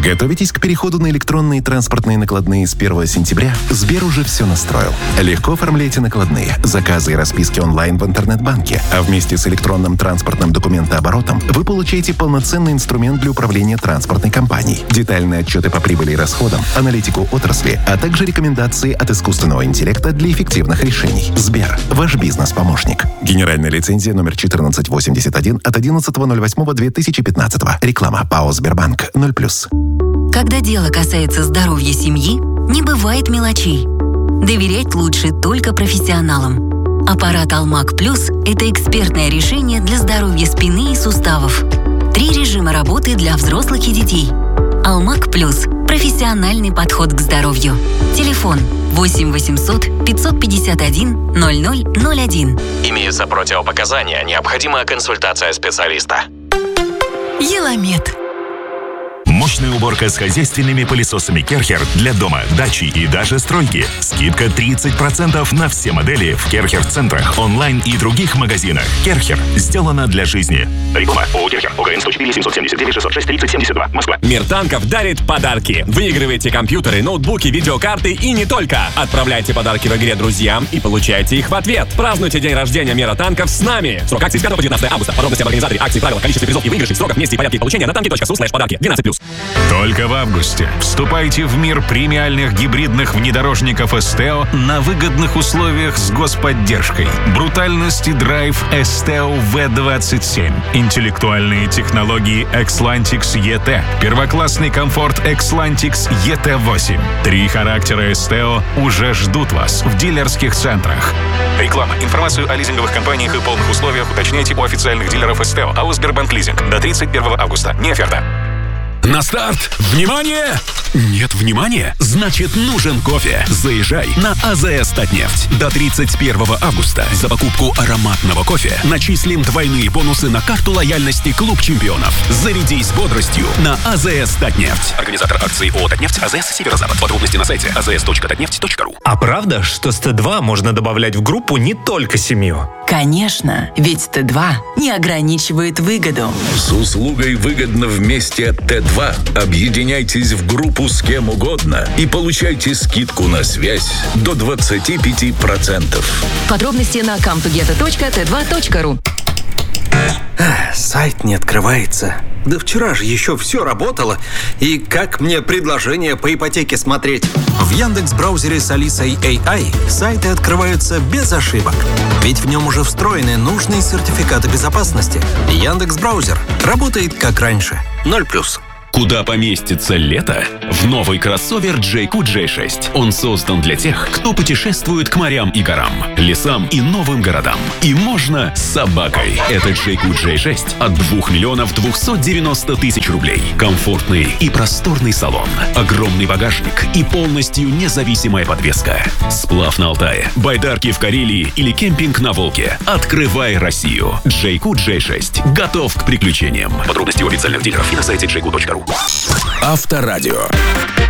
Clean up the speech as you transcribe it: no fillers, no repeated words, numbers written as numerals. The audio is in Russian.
Готовитесь к переходу на электронные транспортные накладные с 1 сентября? Сбер уже все настроил. Легко оформляйте накладные, заказы и расписки онлайн в интернет-банке, а вместе с электронным транспортным документооборотом вы получаете полноценный инструмент для управления транспортной компанией, детальные отчеты по прибыли и расходам, аналитику отрасли, а также рекомендации от искусственного интеллекта для эффективных решений. Сбер – ваш бизнес-помощник. Генеральная лицензия номер 1481 от 11.08.2015. Реклама ПАО «Сбербанк» 0+. Когда дело касается здоровья семьи, не бывает мелочей. Доверять лучше только профессионалам. Аппарат Алмаг Плюс – это экспертное решение для здоровья спины и суставов. 3 режима работы для взрослых и детей. Алмаг Плюс – профессиональный подход к здоровью. Телефон 8 800 551 0001. Имеются противопоказания, необходима консультация специалиста. Еламед. Мощная уборка с хозяйственными пылесосами Керхер для дома, дачи и даже стройки. Скидка 30% на все модели в Керхер-центрах, онлайн и других магазинах. Керхер. Сделано для жизни. Реклама. ООО «Керхер». ОГРН 104 779 606 30 72. Москва. Мир танков дарит подарки. Выигрывайте компьютеры, ноутбуки, видеокарты и не только. Отправляйте подарки в игре друзьям и получайте их в ответ. Празднуйте день рождения Мира танков с нами. Срок акции с 5 по 19 августа. Подробности об организаторе акции, правила, количестве призов и выигрышей, сроках, месте и порядке получения на tanki.su/подарки. 12+. Только в августе вступайте в мир премиальных гибридных внедорожников Esteo на выгодных условиях с господдержкой. Брутальность и драйв Esteo V27. Интеллектуальные технологии Xlantix ET. Первоклассный комфорт Xlantix ET8. 3 характера Esteo уже ждут вас в дилерских центрах. Реклама. Информацию о лизинговых компаниях и полных условиях уточняйте у официальных дилеров Esteo. АО «Сбербанк Лизинг». До 31 августа. Не оферта. На старт! Внимание! Нет внимания? Значит, нужен кофе. Заезжай на АЗС «Татнефть». До 31 августа за покупку ароматного кофе начислим двойные бонусы на карту лояльности «Клуб чемпионов». Зарядись бодростью на АЗС «Татнефть». Организатор акции ООО «Татнефть», АЗС «Северо-Запад». Подробности на сайте azs.tatneft.ru. А правда, что с Т2 можно добавлять в группу не только семью? Конечно, ведь Т2 не ограничивает выгоду. С услугой «Выгодно вместе» от Т2 объединяйтесь в группу с кем угодно и получайте скидку на связь до 25%. Подробности на comtogetto.t2.ru. Сайт не открывается. Да вчера же еще все работало. И как мне предложение по ипотеке смотреть? В Яндекс.Браузере с Алисой AI сайты открываются без ошибок. Ведь в нем уже встроены нужные сертификаты безопасности. Яндекс.Браузер работает как раньше. 0+. Куда поместится лето? В новый кроссовер JQ J6. Он создан для тех, кто путешествует к морям и горам, лесам и новым городам. И можно с собакой. Это JQ J6 от 2 миллионов 290 тысяч рублей. Комфортный и просторный салон, огромный багажник и полностью независимая подвеска. Сплав на Алтае, байдарки в Карелии или кемпинг на Волге. Открывай Россию. JQ J6 готов к приключениям. Подробности у официальных дилеров и на сайте jq.ru. Авторадио.